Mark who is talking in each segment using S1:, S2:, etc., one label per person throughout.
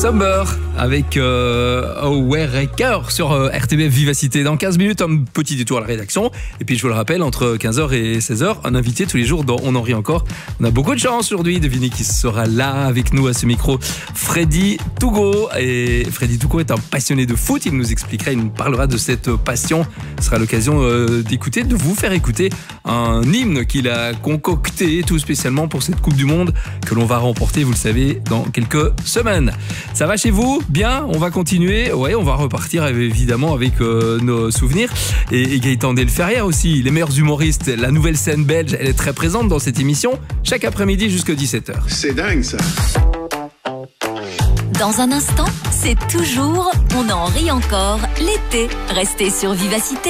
S1: Summer avec Wareker sur RTBF Vivacité. Dans 15 minutes, un petit détour à la rédaction. Et puis, je vous le rappelle, entre 15h et 16h, un invité tous les jours dans On en rit encore. On a beaucoup de chance aujourd'hui. Devinez qui sera là avec nous à ce micro. Freddy Tougo. Et Freddy Tougo est un passionné de foot. Il nous expliquera, il nous parlera de cette passion. Ce sera l'occasion d'écouter, de vous faire écouter un hymne qu'il a concocté tout spécialement pour cette Coupe du Monde que l'on va remporter, vous le savez, dans quelques semaines. Ça va chez vous? Bien, on va continuer. Ouais, on va repartir évidemment avec nos souvenirs. Et Gaëtan Delferrière aussi, les meilleurs humoristes. La nouvelle scène belge, elle est très présente dans cette émission, chaque après-midi jusqu'à 17h.
S2: C'est dingue ça.
S3: Dans un instant, c'est toujours On en rit encore l'été. Restez sur Vivacité.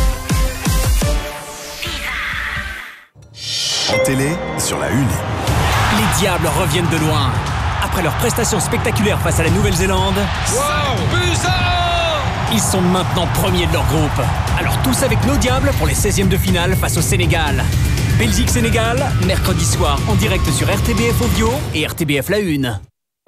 S2: En télé, sur la une.
S4: Les Diables reviennent de loin. Après leur prestation spectaculaire face à la Nouvelle-Zélande, ils sont maintenant premiers de leur groupe. Alors tous avec nos Diables pour les 16e de finale face au Sénégal. Belgique-Sénégal, mercredi soir en direct sur RTBF Audio et RTBF La Une.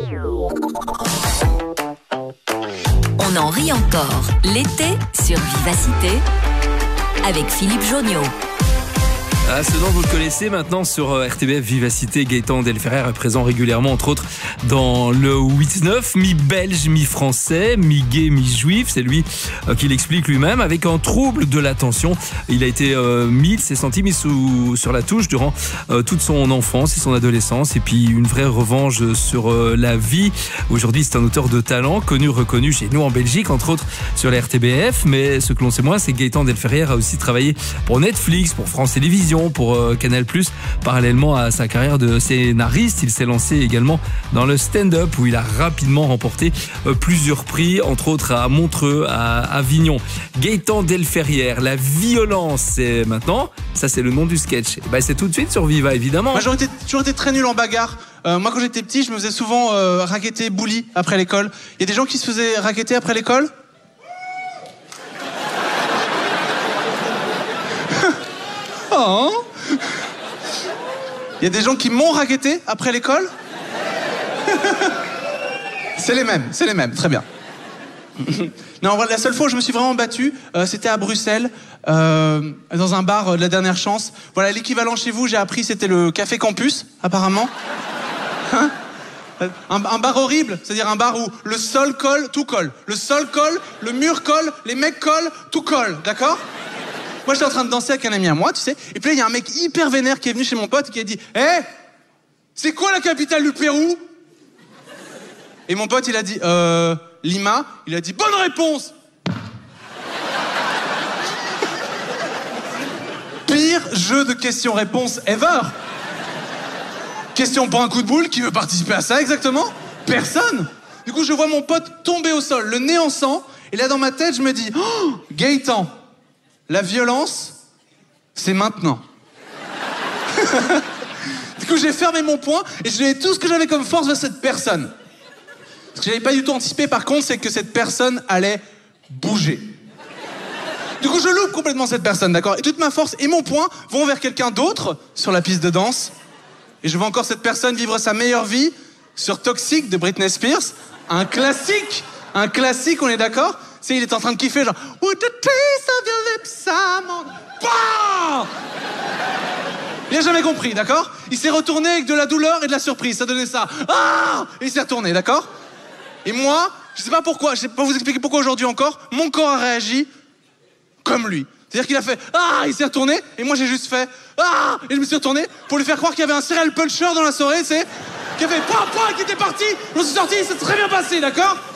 S3: On en rit encore l'été sur Vivacité avec Philippe Joniaux.
S1: Ah, ce nom vous le connaissez maintenant sur RTBF Vivacité. Gaëtan Delferrière est présent régulièrement, entre autres, dans le 8-9, mi-belge, mi-français, mi-gay, mi-juif. C'est lui qui l'explique lui-même. Avec un trouble de l'attention, il a été s'est senti mis sur la touche durant toute son enfance et son adolescence. Et puis une vraie revanche sur la vie. Aujourd'hui, c'est un auteur de talent, connu, reconnu chez nous en Belgique, entre autres sur la RTBF. Mais ce que l'on sait moins, c'est que Gaëtan Delferrière a aussi travaillé pour Netflix, pour France Télévisions, pour Canal+. Parallèlement à sa carrière de scénariste, il s'est lancé également dans le stand-up où il a rapidement remporté plusieurs prix, entre autres à Montreux, à Avignon. Gaëtan Delferrière, la violence, c'est maintenant, ça c'est le nom du sketch. Et ben, c'est tout de suite sur Viva, évidemment.
S5: Moi, j'ai toujours été très nul en bagarre. Moi, quand j'étais petit, je me faisais souvent racketter, bully après l'école. Il y a des gens qui se faisaient racketter après l'école? Oh. Il y a des gens qui m'ont racketté après l'école? C'est les mêmes, très bien. Non, la seule fois où je me suis vraiment battu, c'était à Bruxelles, dans un bar de la dernière chance. Voilà, l'équivalent chez vous, j'ai appris, c'était le Café Campus, apparemment. Hein? Un bar horrible, c'est-à-dire un bar où le sol colle, tout colle. Le sol colle, le mur colle, les mecs collent, tout colle, d'accord? Moi, j'étais en train de danser avec un ami à moi, tu sais. Et puis là, il y a un mec hyper vénère qui est venu chez mon pote et qui a dit « Hé, c'est quoi la capitale du Pérou ?» Et mon pote, il a dit « Lima ». Il a dit « Bonne réponse !» Pire jeu de questions-réponses ever. Question pour un coup de boule, qui veut participer à ça exactement? Personne. Du coup, je vois mon pote tomber au sol, le nez en sang. Et là, dans ma tête, je me dis oh, « Gaëtan, la violence, c'est maintenant. » Du coup, j'ai fermé mon poing et je donnais tout ce que j'avais comme force vers cette personne. Ce que j'avais pas du tout anticipé, par contre, c'est que cette personne allait bouger. Du coup, je loupe complètement cette personne, d'accord? Et toute ma force et mon poing vont vers quelqu'un d'autre sur la piste de danse. Et je vois encore cette personne vivre sa meilleure vie sur Toxic de Britney Spears. Un classique, on est d'accord? C'est, il est en train de kiffer, genre With the taste of your lips, I'm on... Bah il a jamais compris, d'accord? Il s'est retourné avec de la douleur et de la surprise, ça donnait ça. Ah et il s'est retourné, d'accord? Et moi, je sais pas pourquoi, je sais pas vous expliquer pourquoi aujourd'hui encore, mon corps a réagi comme lui. C'est-à-dire qu'il a fait ah, il s'est retourné, et moi j'ai juste fait ah, et je me suis retourné pour lui faire croire qu'il y avait un serial puncher dans la soirée, c'est qui a fait pas, qui était parti, je me suis sorti, c'est très bien passé, d'accord?